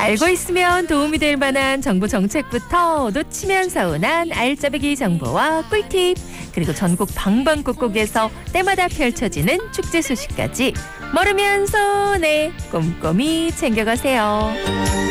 알고 있으면 도움이 될 만한 정보 정책부터 놓치면 서운한 알짜배기 정보와 꿀팁, 그리고 전국 방방곡곡에서 때마다 펼쳐지는 축제 소식까지 모르면 손에 꼼꼼히 챙겨가세요.